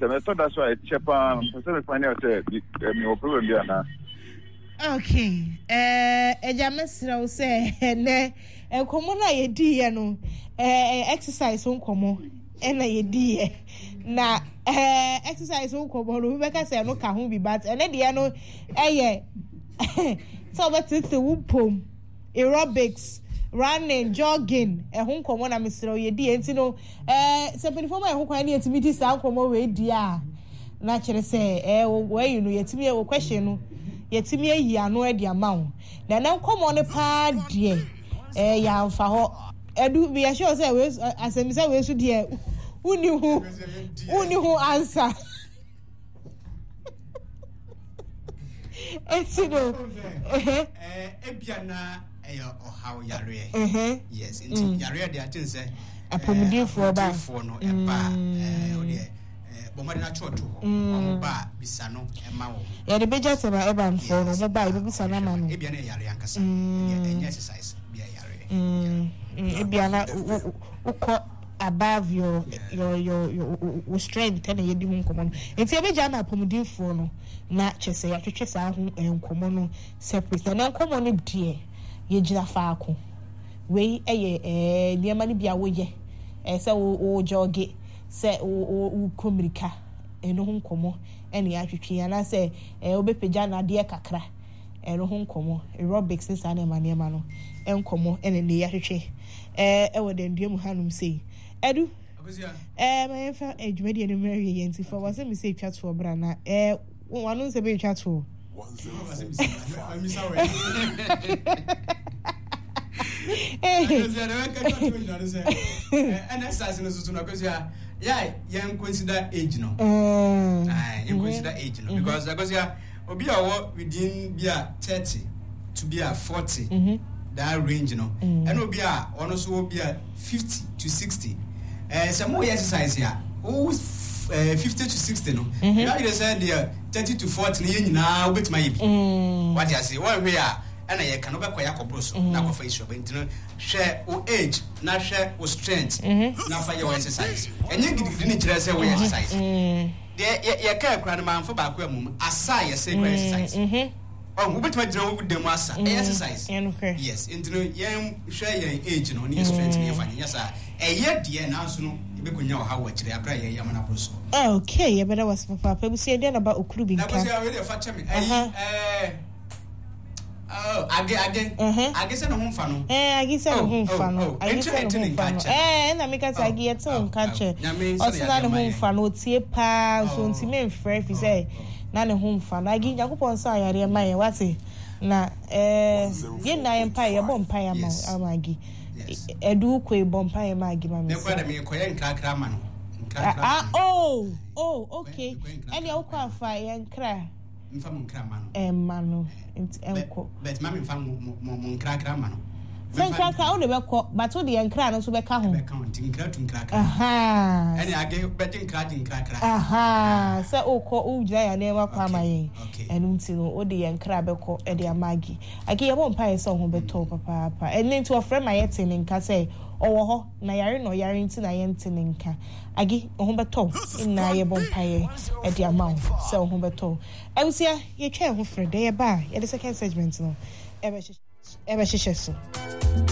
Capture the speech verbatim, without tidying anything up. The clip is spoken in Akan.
method that's why chepa person find out say me o problem bi ana. Okay. Eh eja mesra say ne enkomo na ye di ye no eh exercise nkomo e na ye di ye na eh exercise nkomo no be ka say no ka ho bi but ene de no eye so but it's the whoopom aerobics running jogging e ho nkomo na mesra ye di enti no eh se penifo ma e ho kwan na yetimi di sa nkomo we di a na kire say eh we you know yetimi e question no yetimi ayi ano e di amawo na na nkomo ne pa de eh ya mfa ho edu we sure say we asemi say we su de uni hu uni hu answer eti no eh ebia na eh ohaw yare eh yes inti yare de atin say apomudifo ba no e ba eh o de bomari na choto o ba bisano e ma wo ya de beja se ba e ba mfo no mo ba e bisano ma no ebia na yare ankasa e exercise bia yare mm ebia na uko above your your your your strength and you dim nkomo enti ebeja na apomudifo no na chese ya twetwe sa ho nkomo no separate na nkomo no die ye gira faako we eye eh niam ni bia wo ye eh se wo joge se wo komirika eno ho nkomo ene ya twetwe ya na se eh obepeja na de kakra eno ho nkomo aerobics nsa na mane ma no enkomo ene ne ya twetwe eh e wo den duam hanum sei edu eh my fa edwumadi ene mary yenti for was me say chat for brana eh wanu se be chat for eh and exercise no so na because ya yeah you consider age no ah you consider age no because because ya obi awo within bia thirty to bia forty that range no and obi a ono so obi a fifty to sixty eh some more exercise ya oh fifty to sixty no now you say there thirty to forty ne nyina obetima yebi what you say one way a ana ye kan obekwa yakobro so na kofa isu ba ntino hwe o age na hwe o strength na fa ye exercise enye gidigidi ni kire say we exercise de ye ka akura na manfo ba kwa mum asa ye say exercise oh obetima jira wo dem asa exercise yes ntino ye hwe ye age no ni strength ni fa nya sa eye de na so no bekonya o ha wa kire abra ye yamana proso okay ye better was papa pa bu se de na ba okuru bi nka na ko se we dey fa chemi eh oh age age age se no ho mfa no eh age se no ho mfa no age se no ho mfa no eh na me ka say age ye te nka che osina no ho mfa no tie pa so ntime mfrɛ fi say na ne ho mfa no age yakopon sa yare ma ye wate na eh ye na ye mpa ye bom pa ya ma amagi edu ko e bom pa ye ma age ma me ne kwa da me ko ye nkrakra ma no ah oh oh okay and ya ukwa fa ye nkra mfa mo nkra ma no eh ma no enko bet ma me mfa mo mo nkrakra ma no sen nkrakra o de be ko but o de nkra no so be ka ho be ka ho nkra tu nkrakra aha ene age bet nkra tu nkrakra aha se o ko o jira ya na ma kwa ma yen enu nti no o de nkra be ko e de amagi age ye bo mpa ye so ho be to papa papa ene nti o frɛ ma ye tin nka say owo ho na yare no yare nti na ye nti nka agi ho be to na ye bo mpa ye e de amawo se ho be to ewusia ye twa ho frɛ de ye ba ye the second segment no ebe ebe hyehyɛ so